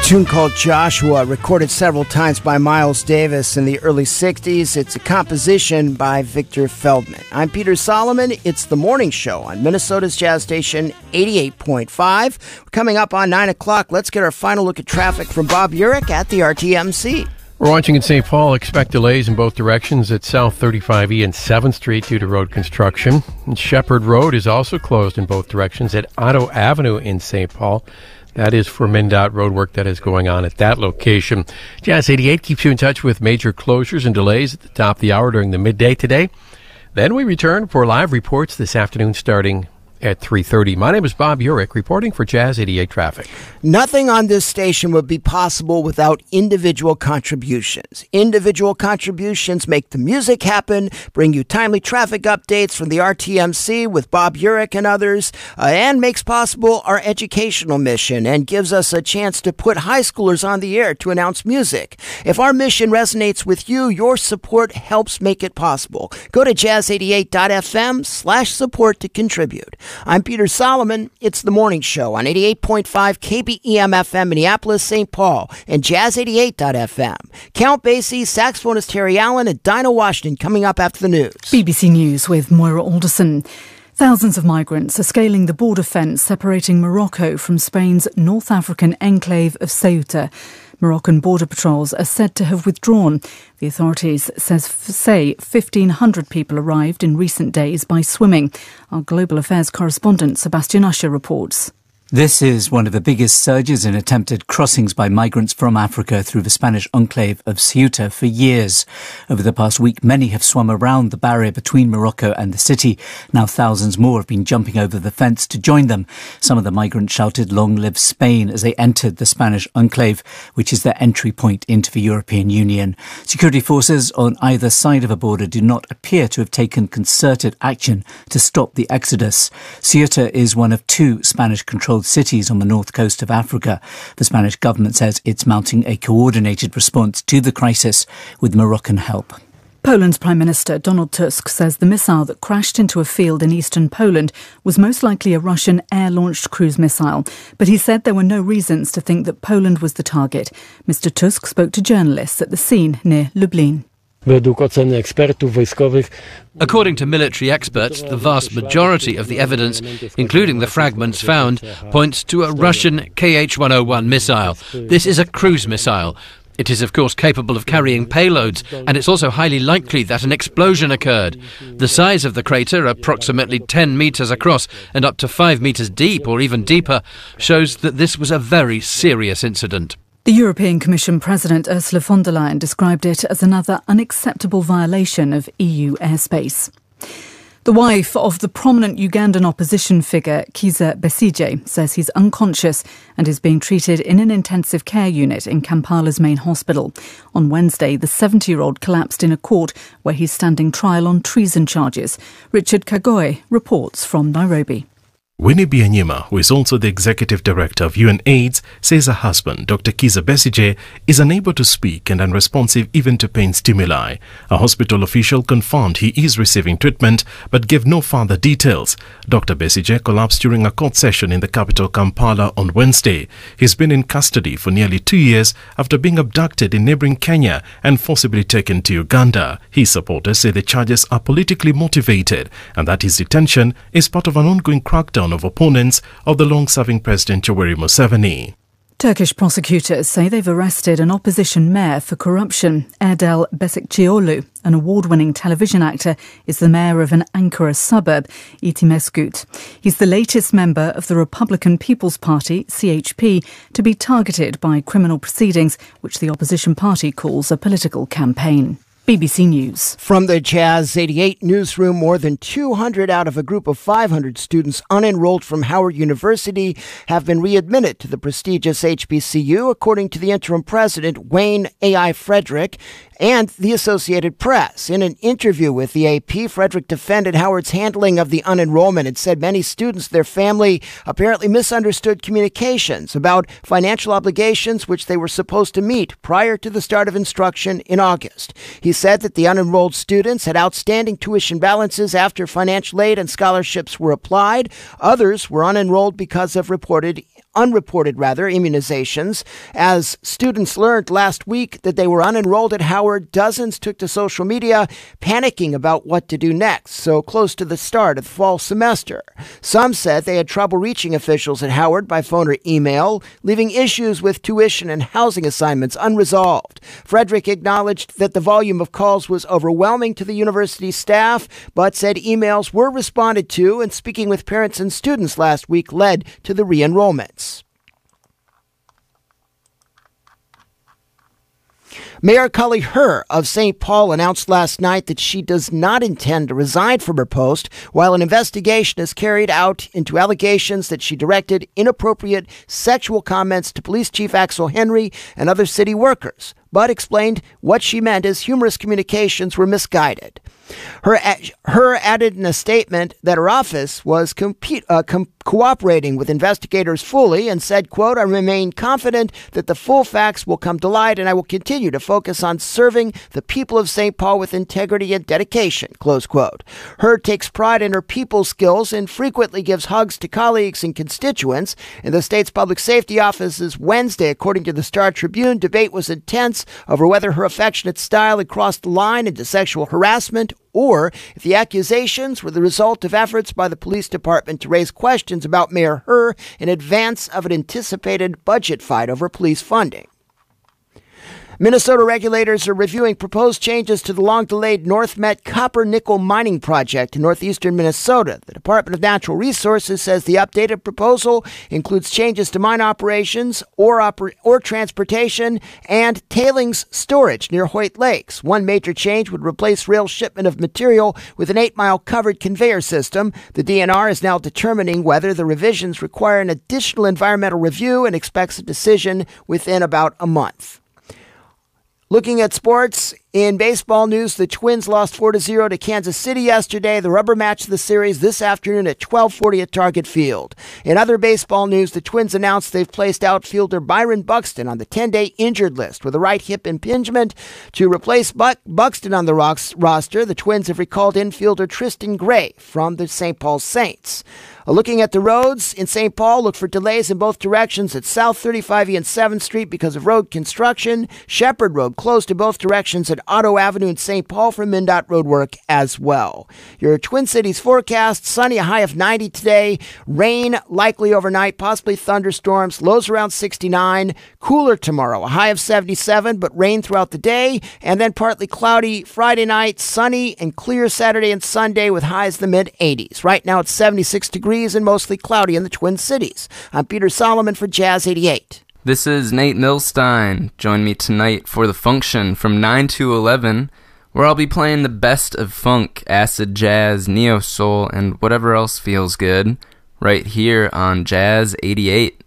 tune called Joshua, recorded several times by Miles Davis in the early 60s. It's a composition by Victor Feldman. I'm Peter Solomon. It's the morning show on Minnesota's Jazz Station 88.5. Coming up on 9 o'clock, let's get our final look at traffic from Bob Urich at the RTMC. We're watching in St. Paul. Expect delays in both directions at South 35E and 7th Street due to road construction. And Shepherd Road is also closed in both directions at Otto Avenue in St. Paul. That is for MnDOT road work that is going on at that location. Jazz 88 keeps you in touch with major closures and delays at the top of the hour during the midday today. Then we return for live reports this afternoon starting at 3:30. My name is Bob Urich, reporting for Jazz 88 Traffic. Nothing on this station would be possible without individual contributions. Individual contributions make the music happen, bring you timely traffic updates from the RTMC with Bob Urich and others, and makes possible our educational mission and gives us a chance to put high schoolers on the air to announce music. If our mission resonates with you, your support helps make it possible. Go to jazz88.fm/support to contribute. I'm Peter Solomon. It's the morning show on 88.5 KBEM-FM Minneapolis, St. Paul, and Jazz88.fm. Count Basie, saxophonist Terry Allen, and Dinah Washington coming up after the news. BBC News with Moira Alderson. Thousands of migrants are scaling the border fence separating Morocco from Spain's North African enclave of Ceuta. Moroccan border patrols are said to have withdrawn. The authorities say 1,500 people arrived in recent days by swimming. Our Global Affairs correspondent Sebastian Usher reports. This is one of the biggest surges in attempted crossings by migrants from Africa through the Spanish enclave of Ceuta for years. Over the past week, many have swum around the barrier between Morocco and the city. Now thousands more have been jumping over the fence to join them. Some of the migrants shouted "Long live Spain" as they entered the Spanish enclave, which is their entry point into the European Union. Security forces on either side of the border do not appear to have taken concerted action to stop the exodus. Ceuta is one of two Spanish-controlled cities on the north coast of Africa. The Spanish government says it's mounting a coordinated response to the crisis with Moroccan help. Poland's Prime Minister Donald Tusk says the missile that crashed into a field in eastern Poland was most likely a Russian air-launched cruise missile. But he said there were no reasons to think that Poland was the target. Mr. Tusk spoke to journalists at the scene near Lublin. According to military experts, the vast majority of the evidence, including the fragments found, points to a Russian Kh-101 missile. This is a cruise missile. It is, of course, capable of carrying payloads, and it's also highly likely that an explosion occurred. The size of the crater, approximately 10 metres across and up to 5 metres deep or even deeper, shows that this was a very serious incident. The European Commission President Ursula von der Leyen described it as another unacceptable violation of EU airspace. The wife of the prominent Ugandan opposition figure Kizza Besigye says he's unconscious and is being treated in an intensive care unit in Kampala's main hospital. On Wednesday, the 70-year-old collapsed in a court where he's standing trial on treason charges. Richard Kagoe reports from Nairobi. Winnie Byanyima, who is also the executive director of UNAIDS, says her husband, Dr. Kizza Besigye, is unable to speak and unresponsive even to pain stimuli. A hospital official confirmed he is receiving treatment but gave no further details. Dr. Besigye collapsed during a court session in the capital Kampala on Wednesday. He's been in custody for nearly 2 years after being abducted in neighboring Kenya and forcibly taken to Uganda. His supporters say the charges are politically motivated and that his detention is part of an ongoing crackdown of opponents of the long-serving President Yoweri Museveni. Turkish prosecutors say they've arrested an opposition mayor for corruption. Erdal Besikçioğlu, an award-winning television actor, is the mayor of an Ankara suburb, Etimesgut. He's the latest member of the Republican People's Party, CHP, to be targeted by criminal proceedings, which the opposition party calls a political campaign. BBC News. From the Jazz 88 newsroom, more than 200 out of a group of 500 students unenrolled from Howard University have been readmitted to the prestigious HBCU, according to the interim president, Wayne A.I. Frederick, and the Associated Press. In an interview with the AP, Frederick defended Howard's handling of the unenrollment and said many students, their family, apparently misunderstood communications about financial obligations which they were supposed to meet prior to the start of instruction in August. He said that the unenrolled students had outstanding tuition balances after financial aid and scholarships were applied. Others were unenrolled because of reported unreported immunizations. As students learned last week that they were unenrolled at Howard, dozens took to social media panicking about what to do next, so close to the start of the fall semester. Some said they had trouble reaching officials at Howard by phone or email, leaving issues with tuition and housing assignments unresolved. Frederick acknowledged that the volume of calls was overwhelming to the university staff, but said emails were responded to, and speaking with parents and students last week led to the re-enrollments. Mayor Cully Herr of St. Paul announced last night that she does not intend to resign from her post while an investigation is carried out into allegations that she directed inappropriate sexual comments to Police Chief Axel Henry and other city workers, but explained what she meant as humorous communications were misguided. Herr added in a statement that her office was cooperating with investigators fully and said, quote, "I remain confident that the full facts will come to light, and I will continue to focus on serving the people of St. Paul with integrity and dedication," close quote. Herr takes pride in her people skills and frequently gives hugs to colleagues and constituents. In the state's public safety offices Wednesday, according to the Star Tribune, debate was intense over whether her affectionate style had crossed the line into sexual harassment or if the accusations were the result of efforts by the police department to raise questions about Mayor Herr in advance of an anticipated budget fight over police funding. Minnesota regulators are reviewing proposed changes to the long-delayed North Met copper-nickel mining project in northeastern Minnesota. The Department of Natural Resources says the updated proposal includes changes to mine operations, ore transportation, and tailings storage near Hoyt Lakes. One major change would replace rail shipment of material with an 8-mile covered conveyor system. The DNR is now determining whether the revisions require an additional environmental review and expects a decision within about a month. Looking at sports, in baseball news, the Twins lost 4-0 to Kansas City yesterday. The rubber match of the series this afternoon at 12:40 at Target Field. In other baseball news, the Twins announced they've placed outfielder Byron Buxton on the 10-day injured list with a right hip impingement. To replace Buxton on the roster, the Twins have recalled infielder Tristan Gray from the St. Paul Saints. Looking at the roads in St. Paul, look for delays in both directions at South 35E and 7th Street because of road construction. Shepherd Road closed to both directions at Otto Avenue in St. Paul for MnDOT road work as well. Your Twin Cities forecast: sunny, a high of 90 today. Rain likely overnight, possibly thunderstorms. Lows around 69. Cooler tomorrow, a high of 77, but rain throughout the day. And then partly cloudy Friday night, sunny and clear Saturday and Sunday with highs in the mid-80s. Right now it's 76 degrees and mostly cloudy in the Twin Cities. I'm Peter Solomon for Jazz 88. This is Nate Milstein. Join me tonight for The Function from 9 to 11, where I'll be playing the best of funk, acid jazz, neo-soul, and whatever else feels good, right here on Jazz 88.